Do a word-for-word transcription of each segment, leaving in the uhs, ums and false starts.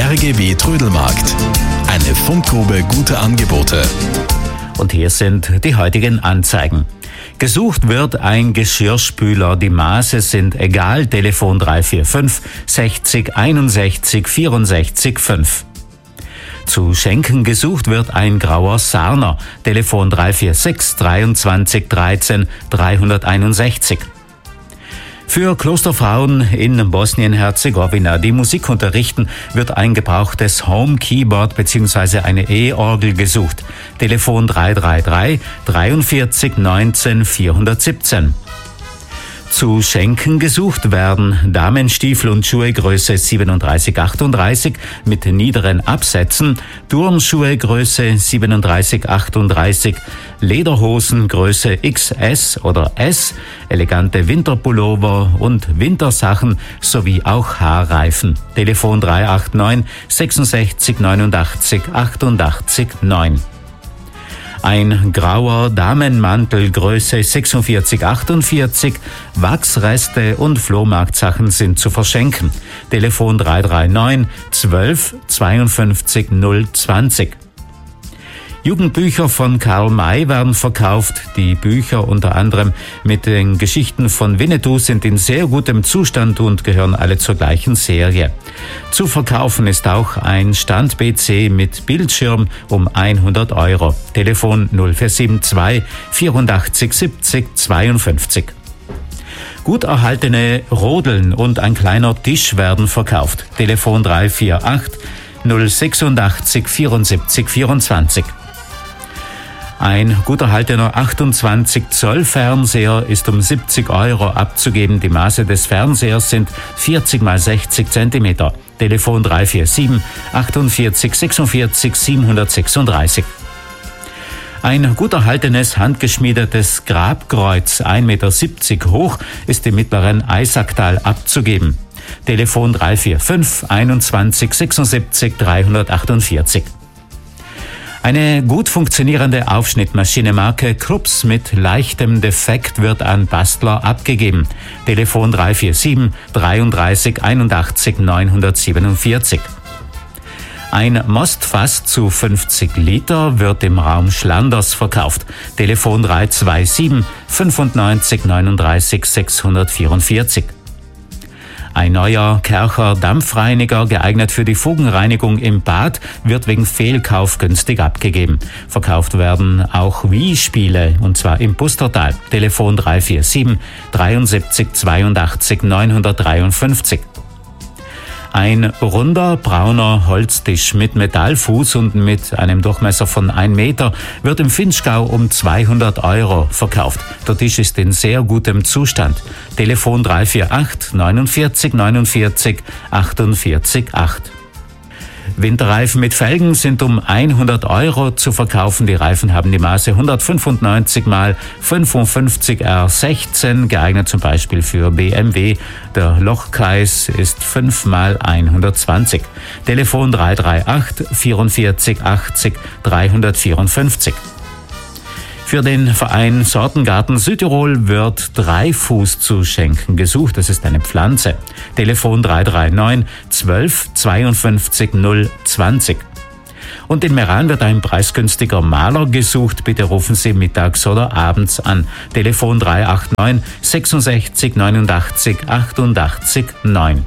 R G B Trödelmarkt. Eine Fundgrube guter Angebote. Und hier sind die heutigen Anzeigen. Gesucht wird ein Geschirrspüler. Die Maße sind egal. Telefon drei vier fünf sechzig einundsechzig vierundsechzig fünf. Zu schenken gesucht wird ein grauer Sarner. Telefon drei vier sechs dreiundzwanzig dreizehn dreihunderteinundsechzig. Für Klosterfrauen in Bosnien-Herzegowina, die Musik unterrichten, wird ein gebrauchtes Home-Keyboard bzw. eine E-Orgel gesucht. Telefon drei drei drei dreiundvierzig neunzehn vierhundertsiebzehn. Zu schenken gesucht werden Damenstiefel und Schuhe Größe siebenunddreißig achtunddreißig mit niederen Absätzen, Turnschuhe Größe siebenunddreißig achtunddreißig, Lederhosen Größe X S oder S, elegante Winterpullover und Wintersachen sowie auch Haarreifen. Telefon drei acht neun sechsundsechzig neunundachtzig achtundachtzig neun. Ein grauer Damenmantel Größe sechsundvierzig achtundvierzig, Wachsreste und Flohmarktsachen sind zu verschenken. Telefon drei drei neun zwölf zweiundfünfzig null zwanzig. Jugendbücher von Karl May werden verkauft. Die Bücher unter anderem mit den Geschichten von Winnetou sind in sehr gutem Zustand und gehören alle zur gleichen Serie. Zu verkaufen ist auch ein Stand-B C mit Bildschirm um hundert Euro. Telefon null vier sieben zwei vierundachtzig siebzig zweiundfünfzig. Gut erhaltene Rodeln und ein kleiner Tisch werden verkauft. Telefon drei vier acht null sechsundachtzig vierundsiebzig vierundzwanzig. Ein gut erhaltener achtundzwanzig Zoll Fernseher ist um siebzig Euro abzugeben. Die Maße des Fernsehers sind vierzig mal sechzig Zentimeter. Telefon drei vier sieben achtundvierzig sechsundvierzig siebenhundertsechsunddreißig. Ein gut erhaltenes handgeschmiedetes Grabkreuz, ein Meter siebzig hoch, ist im mittleren Eisacktal abzugeben. Telefon drei vier fünf einundzwanzig sechsundsiebzig dreihundertachtundvierzig. Eine gut funktionierende Aufschnittmaschine Marke Krups mit leichtem Defekt wird an Bastler abgegeben. Telefon drei vier sieben dreiunddreißig einundachtzig neunhundertsiebenundvierzig. Ein Mostfass zu fünfzig Liter wird im Raum Schlanders verkauft. Telefon drei zwei sieben fünfundneunzig neununddreißig sechshundertvierundvierzig. Ein neuer Kercher Dampfreiniger, geeignet für die Fugenreinigung im Bad, wird wegen Fehlkauf günstig abgegeben. Verkauft werden auch Wii-Spiele, und zwar im Pustertal. Telefon drei vier sieben dreiundsiebzig zweiundachtzig neunhundertdreiundfünfzig. Ein runder, brauner Holztisch mit Metallfuß und mit einem Durchmesser von einem Meter wird im Vinschgau um zweihundert Euro verkauft. Der Tisch ist in sehr gutem Zustand. Telefon drei vier acht neunundvierzig neunundvierzig achtundvierzig acht. Winterreifen mit Felgen sind um hundert Euro zu verkaufen. Die Reifen haben die Maße hundertfünfundneunzig mal fünfundfünfzig R sechzehn, geeignet zum Beispiel für B M W. Der Lochkreis ist fünf mal hundertzwanzig. Telefon drei drei acht vierundvierzig achtzig dreihundertvierundfünfzig. Für den Verein Sortengarten Südtirol wird Dreifuß zu schenken gesucht. Das ist eine Pflanze. Telefon drei drei neun zwölf zweiundfünfzig null zwanzig. Und in Meran wird ein preisgünstiger Maler gesucht. Bitte rufen Sie mittags oder abends an. Telefon drei acht neun sechsundsechzig neunundachtzig achtundachtzig neun.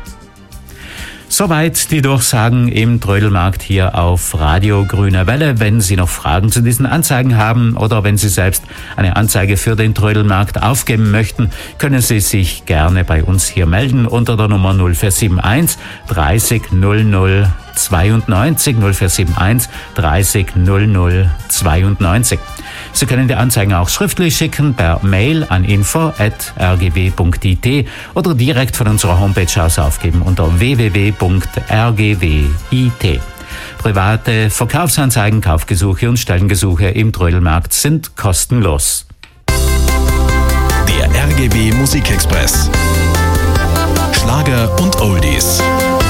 Soweit die Durchsagen im Trödelmarkt hier auf Radio Grüne Welle. Wenn Sie noch Fragen zu diesen Anzeigen haben oder wenn Sie selbst eine Anzeige für den Trödelmarkt aufgeben möchten, können Sie sich gerne bei uns hier melden unter der Nummer null vier sieben eins dreißig null null zweiundneunzig null vier sieben eins dreißig null null zweiundneunzig. Sie können die Anzeigen auch schriftlich schicken per Mail an info at r g w punkt i t oder direkt von unserer Homepage aus aufgeben unter w w w punkt r g w punkt i t. Private Verkaufsanzeigen, Kaufgesuche und Stellengesuche im Trödelmarkt sind kostenlos. Der R G W Musikexpress. Schlager und Oldies.